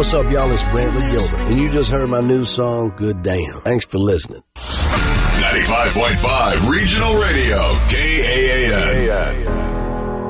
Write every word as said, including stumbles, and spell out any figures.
What's up, y'all? It's Brantley Gilbert, and you just heard my new song, Good Damn. Thanks for listening. ninety-five point five Regional Radio, K A A N.